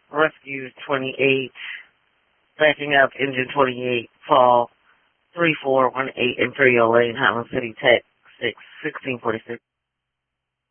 Rescue 28, backing up engine 28, fall 3418 Imperial Lane, Highland City, Tech 1646.